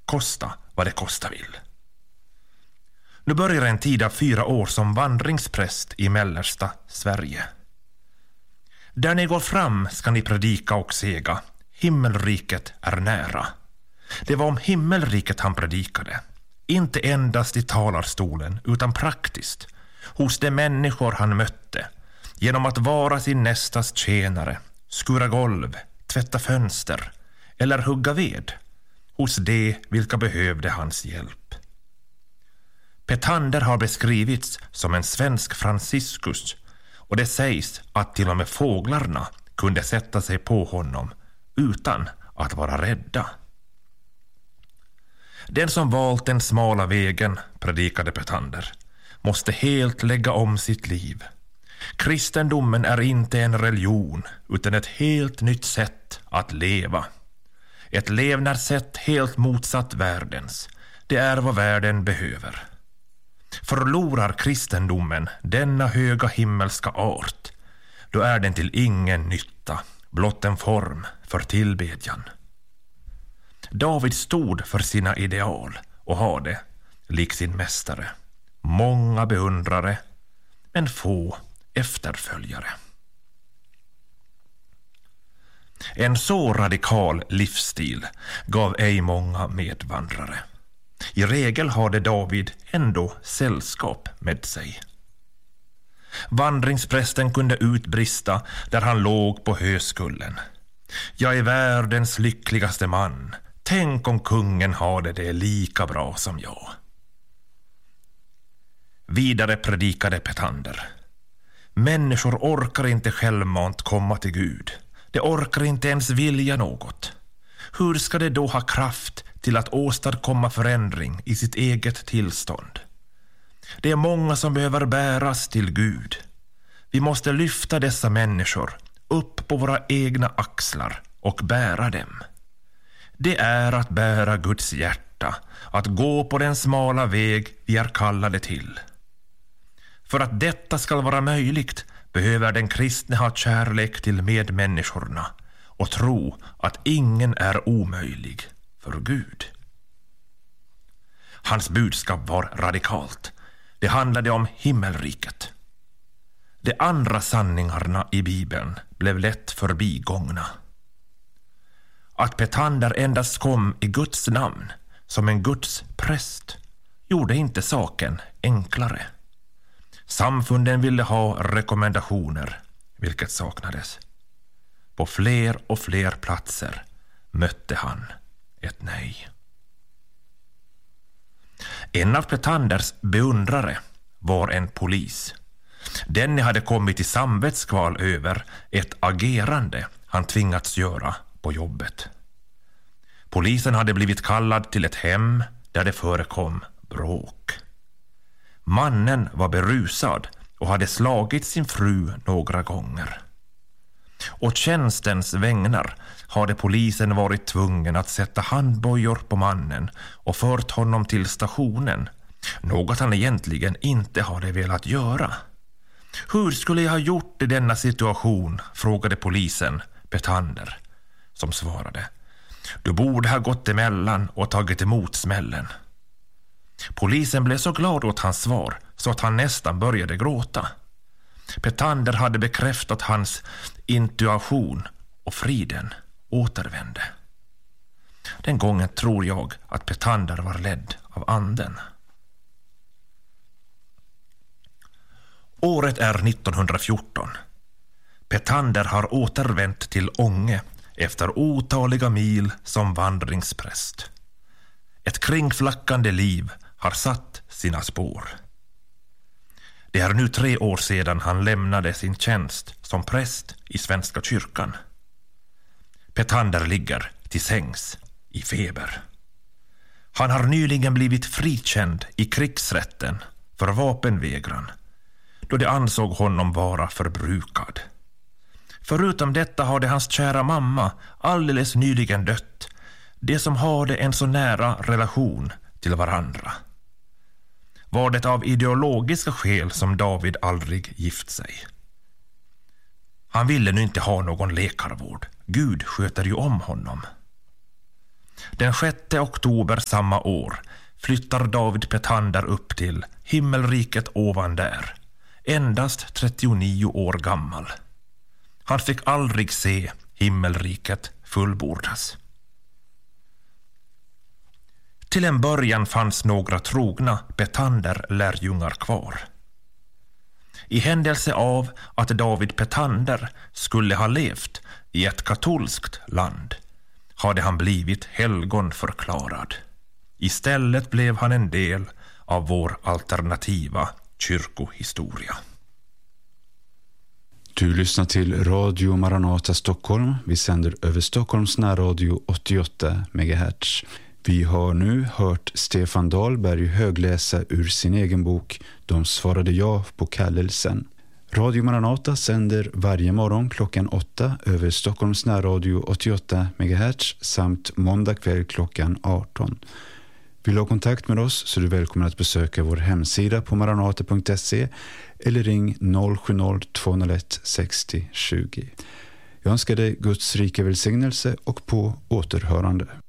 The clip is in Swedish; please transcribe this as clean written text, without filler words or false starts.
kosta vad det kosta vill. Nu börjar en tid av 4 år som vandringspräst i mellersta Sverige. Där ni går fram ska ni predika och säga: himmelriket är nära. Det var om himmelriket han predikade. Inte endast i talarstolen utan praktiskt. Hos de människor han mötte. Genom att vara sin nästas tjänare. Skura golv, tvätta fönster eller hugga ved. Hos de vilka behövde hans hjälp. Petander har beskrivits som en svensk Franciscus. Och det sägs att till och med fåglarna kunde sätta sig på honom utan att vara rädda. Den som valt den smala vägen, predikade Petander, måste helt lägga om sitt liv. Kristendomen är inte en religion utan ett helt nytt sätt att leva. Ett levnadssätt helt motsatt världens. Det är vad världen behöver. Förlorar kristendomen denna höga himmelska art, då är den till ingen nytta, blott en form för tillbedjan. David stod för sina ideal och hade, lik sin mästare, många beundrare, men få efterföljare. En så radikal livsstil gav ej många medvandrare. I regel hade David ändå sällskap med sig. Vandringsprästen kunde utbrista där han låg på höskullen: jag är världens lyckligaste man. Tänk om kungen hade det lika bra som jag. Vidare predikade Petander: människor orkar inte självmant komma till Gud. De orkar inte ens vilja något. Hur ska de då ha kraft till att åstadkomma förändring i sitt eget tillstånd? Det är många som behöver bäras till Gud. Vi måste lyfta dessa människor upp på våra egna axlar och bära dem. Det är att bära Guds hjärta, att gå på den smala väg vi är kallade till. För att detta ska vara möjligt behöver den kristne ha kärlek till medmänniskorna och tro att ingen är omöjlig för Gud. Hans budskap var radikalt. Det handlade om himmelriket. De andra sanningarna i Bibeln blev lätt förbigångna. Att Petander endast kom i Guds namn som en Guds präst gjorde inte saken enklare. Samfunden ville ha rekommendationer, vilket saknades. På fler och fler platser mötte han ett nej. En av Petanders beundrare var en polis. Denne hade kommit i samvetskval över ett agerande han tvingats göra på jobbet. Polisen hade blivit kallad till ett hem där det förekom bråk. Mannen var berusad och hade slagit sin fru några gånger. Och tjänstens vägnar hade polisen varit tvungen att sätta handbojor på mannen och fört honom till stationen, något han egentligen inte hade velat göra. Hur skulle jag ha gjort i denna situation, frågade polisen Petander, som svarade: du borde ha gått emellan och tagit emot smällen. Polisen blev så glad åt hans svar så att han nästan började gråta. Petander hade bekräftat hans intuition och friden återvände. Den gången tror jag att Petander var ledd av anden. Året är 1914. Petander har återvänt till Ånge efter otaliga mil som vandringspräst. Ett kringflackande liv har satt sina spår. Det är nu 3 år sedan han lämnade sin tjänst som präst i Svenska kyrkan. Petander ligger till sängs i feber. Han har nyligen blivit frikänd i krigsrätten för vapenvägran, då de ansåg honom vara förbrukad. Förutom detta hade hans kära mamma alldeles nyligen dött, det som hade en så nära relation till varandra. Var det av ideologiska skäl som David aldrig gift sig? Han ville nu inte ha någon läkarvård. Gud sköter ju om honom. Den 6 oktober samma år flyttar David Petander upp till himmelriket ovan där, endast 39 år gammal. Han fick aldrig se himmelriket fullbordas. Till en början fanns några trogna Petander-lärjungar kvar. I händelse av att David Petander skulle ha levt i ett katolskt land hade han blivit helgonförklarad. Istället blev han en del av vår alternativa kyrkohistoria. Du lyssnar till Radio Maranata Stockholm. Vi sänder över Stockholms närradio 88 MHz. Vi har nu hört Stefan Dahlberg högläsa ur sin egen bok De svarade ja på kallelsen. Radio Maranata sänder varje morgon klockan 8 över Stockholms närradio 88 MHz samt måndag kväll klockan 18. Vill du ha kontakt med oss så är du välkommen att besöka vår hemsida på maranata.se eller ring 070-201 60 20. Jag önskar dig Guds rika välsignelse och på återhörande.